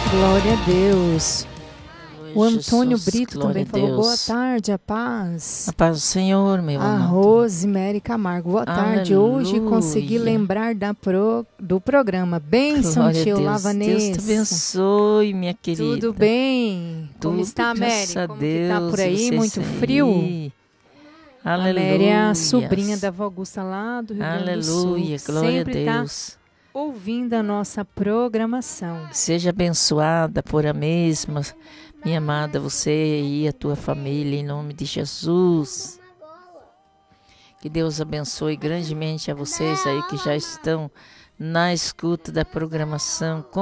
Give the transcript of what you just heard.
Glória a Deus. O Antônio Jesus, Brito glória também a falou boa Deus. tarde, a paz. A paz do Senhor, meu A amado. Rosemary Camargo, boa tarde. Hoje consegui Aleluia. lembrar do programa. Bênção, Glória a tio Deus. Lavanês. Deus te abençoe, minha querida. Tudo bem? Como Tudo, está, graças Mary? a Como que tá Deus, por e aí? vocês Muito aí? frio? Aleluia. A Mary é a sobrinha da avó Augusta lá do Rio Grande do Sul. Aleluia, glória a Sempre tá Deus. ouvindo a nossa programação. Seja abençoada por a mesma, minha amada, você e a tua família, em nome de Jesus. Que Deus abençoe grandemente a vocês aí que já estão na escuta da programação.